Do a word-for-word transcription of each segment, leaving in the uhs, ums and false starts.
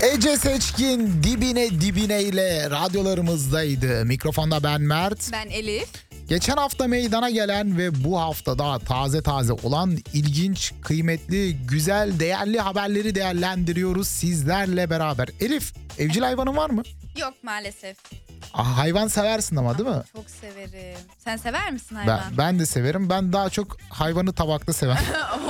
Ece Seçkin dibine dibine ile radyolarımızdaydı. Mikrofonda ben Mert. Ben Elif. Geçen hafta meydana gelen ve bu hafta daha taze taze olan ilginç, kıymetli, güzel, değerli haberleri değerlendiriyoruz sizlerle beraber. Elif, evcil hayvanın var mı? Yok maalesef. Ah, hayvan seversin ama değil mi? Çok severim. Sen sever misin hayvan? Ben, ben de severim. Ben daha çok hayvanı tabakta severim.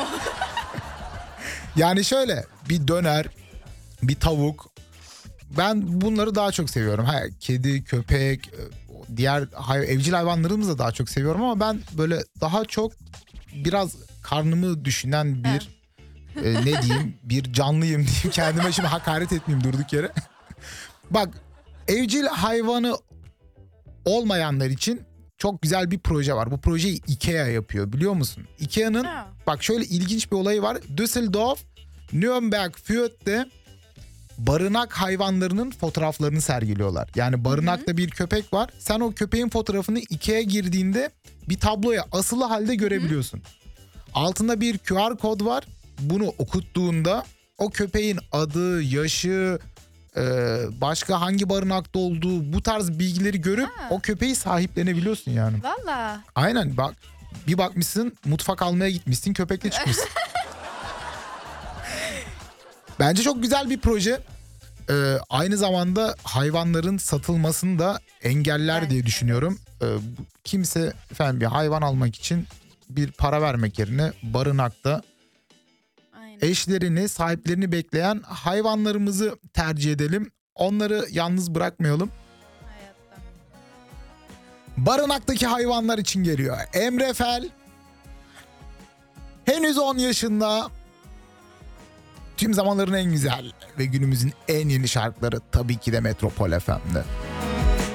Yani şöyle bir döner, bir tavuk. Ben bunları daha çok seviyorum. Ha, kedi, köpek, diğer hay- evcil hayvanlarımızı da daha çok seviyorum ama ben böyle daha çok biraz karnımı düşünen bir e, ne diyeyim bir canlıyım diyeyim. Kendime şimdi hakaret etmeyeyim durduk yere. Bak, evcil hayvanı olmayanlar için çok güzel bir proje var. Bu projeyi IKEA yapıyor, biliyor musun? IKEA'nın Ha. bak şöyle ilginç bir olayı var. Düsseldorf, Nürnberg, Fürth'te barınak hayvanlarının fotoğraflarını sergiliyorlar. Yani barınakta bir köpek var. Sen o köpeğin fotoğrafını IKEA'ya girdiğinde bir tabloya asılı halde görebiliyorsun. Altında bir Q R kod var. Bunu okuttuğunda o köpeğin adı, yaşı, e, başka hangi barınakta olduğu, bu tarz bilgileri görüp Ha. o köpeği sahiplenebiliyorsun yani. Valla. Aynen, bak bir bakmışsın mutfak almaya gitmişsin, köpekle çıkmışsın. Bence çok güzel bir proje. Ee, aynı zamanda hayvanların satılmasını da engeller Evet, diye düşünüyorum. Ee, bu- kimse efendim bir hayvan almak için bir para vermek yerine barınakta Aynen. eşlerini, sahiplerini bekleyen hayvanlarımızı tercih edelim. Onları yalnız bırakmayalım. Hayatta. Barınaktaki hayvanlar için geliyor Emre Fel. Henüz on yaşında. Tüm zamanların en güzel ve günümüzün en yeni şarkıları tabii ki de Metropol F M'de.